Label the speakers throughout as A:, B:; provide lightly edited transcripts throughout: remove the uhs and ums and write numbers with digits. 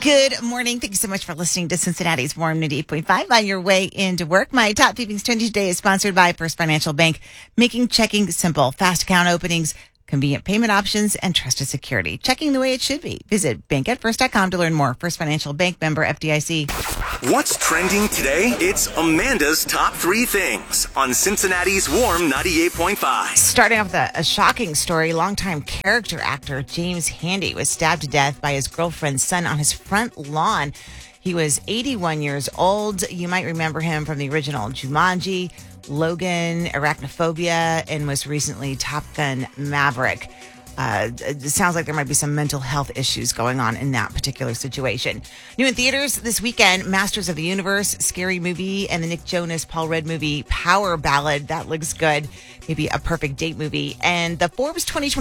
A: Good morning. Thank you so much for listening to Cincinnati's Warm 98.5 on your way into work. My Top Things Trendy today is sponsored by First Financial Bank, making checking simple, fast account openings, convenient payment options, and trusted security. Checking the way it should be. Visit bankatfirst.com to learn more. First Financial Bank, member FDIC.
B: What's trending today? It's Amanda's Top 3 Things on Cincinnati's Warm 98.5.
A: Starting off with a shocking story. Longtime character actor James Handy was stabbed to death by his girlfriend's son on his front lawn. He was 81 years old. You might remember him from the original Jumanji, Logan, Arachnophobia, and most recently Top Gun Maverick. It sounds like there might be some mental health issues going on in that particular situation. New in theaters this weekend, Masters of the Universe, Scary Movie, and the Nick Jonas, Paul Rudd movie, Power Ballad. That looks good. Maybe a perfect date movie. And the Forbes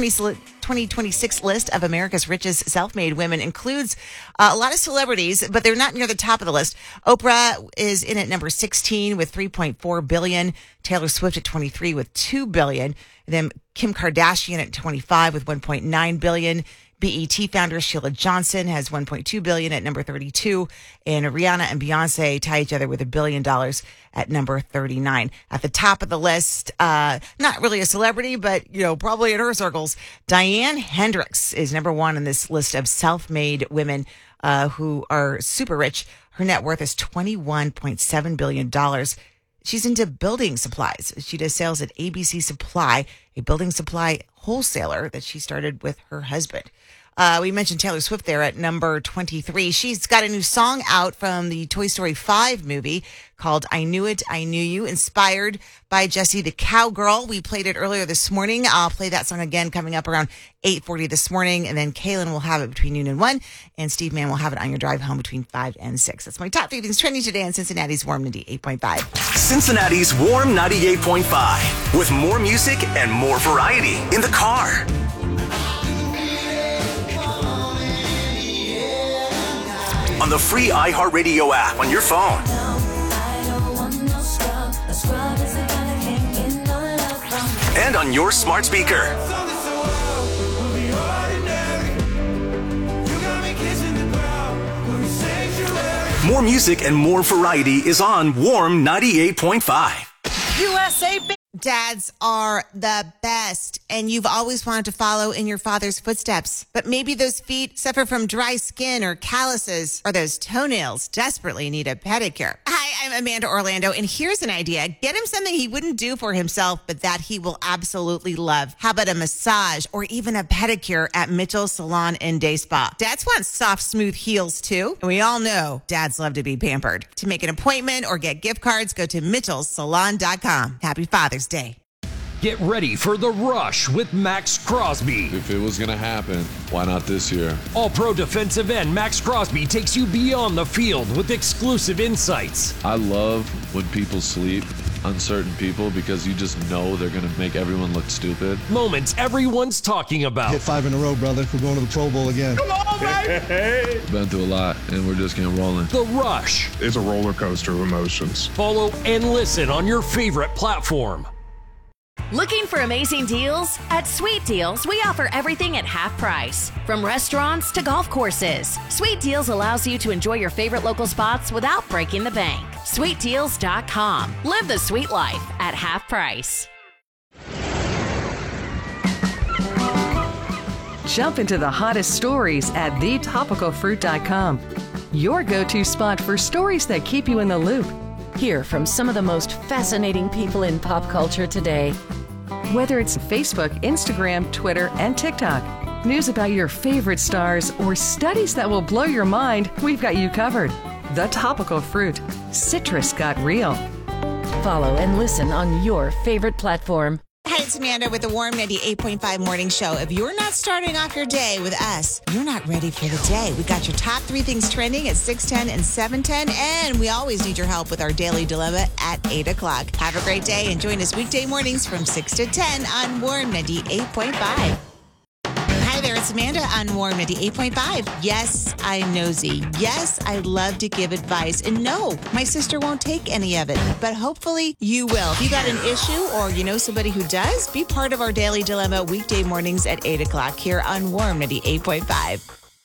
A: 2026 list of America's richest self-made women includes a lot of celebrities, but they're not near the top of the list. Oprah is in at number 16 with $3.4 billion. Taylor Swift at 23 with $2 billion. And then Kim Kardashian at 25 with $1.9 billion. BET founder Sheila Johnson has $1.2 billion at number 32. And Rihanna and Beyonce tie each other with $1 billion at number 39. At the top of the list, not really a celebrity, but, probably in her circles, Diane Hendricks is number one on this list of self-made women who are super rich. Her net worth is $21.7 billion. She's into building supplies. She does sales at ABC Supply, a building supply wholesaler that she started with her husband. We mentioned Taylor Swift there at number 23. She's got a new song out from the Toy Story 5 movie called I Knew It, I Knew You, inspired by Jessie the Cowgirl. We played it earlier this morning. I'll play that song again coming up around 8:40 this morning. And then Kaylin will have it between noon and 1. And Steve Mann will have it on your drive home between 5 and 6. That's my top 3 things trending today on Cincinnati's Warm 98.5.
B: Cincinnati's Warm 98.5 with more music and more variety in the car. On the free iHeartRadio app on your phone. And on your smart speaker. More music and more variety is on Warm 98.5.
A: USA Dads are the best, and you've always wanted to follow in your father's footsteps. But maybe those feet suffer from dry skin or calluses, or those toenails desperately need a pedicure. Hi, I'm Amanda Orlando, and here's an idea. Get him something he wouldn't do for himself, but that he will absolutely love. How about a massage or even a pedicure at Mitchell's Salon and Day Spa? Dads want soft, smooth heels, too. And we all know dads love to be pampered. To make an appointment or get gift cards, go to mitchellsalon.com. Happy Father's Day.
C: Get ready for The Rush with Max Crosby.
D: If it was going to happen, why not this year?
C: All-pro defensive end Max Crosby takes you beyond the field with exclusive insights.
D: I love when people sleep on certain people because you just know they're going to make everyone look stupid.
C: Moments everyone's talking about.
E: Hit 5 in a row, brother. We're going to the Pro Bowl again.
C: Come on, baby!
D: Been through a lot, and we're just getting rolling.
C: The Rush.
F: It's a roller coaster of emotions.
C: Follow and listen on your favorite platform.
G: Looking for amazing deals? At Sweet Deals, we offer everything at half price. From restaurants to golf courses, Sweet Deals allows you to enjoy your favorite local spots without breaking the bank. SweetDeals.com. Live the sweet life at half price.
H: Jump into the hottest stories at thetopicalfruit.com. Your go-to spot for stories that keep you in the loop. Hear from some of the most fascinating people in pop culture today. Whether it's Facebook, Instagram, Twitter, and TikTok, news about your favorite stars, or studies that will blow your mind, we've got you covered. The Topical Fruit. Citrus got real.
G: Follow and listen on your favorite platform.
A: Hi, it's Amanda with the Warm 98.5 Morning Show. If you're not starting off your day with us, you're not ready for the day. We got your top 3 things trending at 6:10 and 7:10, and we always need your help with our Daily Dilemma at 8 o'clock. Have a great day and join us weekday mornings from 6 to 10 on Warm 98.5. Hi there, it's Amanda on Warm 98.5. Yes, I'm nosy. Yes, I love to give advice. And no, my sister won't take any of it. But hopefully you will. If you got an issue or you know somebody who does, be part of our Daily Dilemma weekday mornings at 8 o'clock here on Warm 98.5.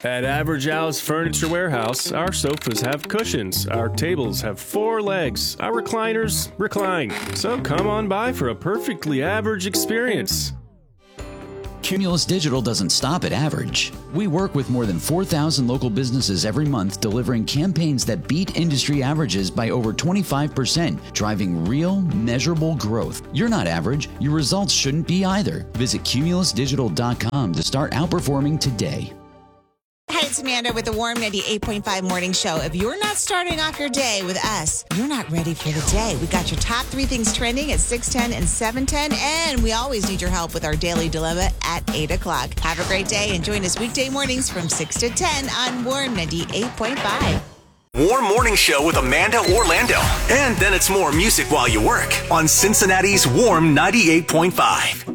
I: At Average Al's Furniture Warehouse, our sofas have cushions, our tables have 4 legs, our recliners recline. So come on by for a perfectly average experience.
J: Cumulus Digital doesn't stop at average. We work with more than 4,000 local businesses every month, delivering campaigns that beat industry averages by over 25%, driving real, measurable growth. You're not average. Your results shouldn't be either. Visit cumulusdigital.com to start outperforming today.
A: Hi, it's Amanda with the Warm 98.5 Morning Show. If you're not starting off your day with us, you're not ready for the day. We got your top 3 things trending at 6:10 and 7:10, and we always need your help with our Daily Dilemma at 8 o'clock. Have a great day and join us weekday mornings from 6 to 10 on Warm 98.5.
B: Warm Morning Show with Amanda Orlando. And then it's more music while you work on Cincinnati's Warm 98.5.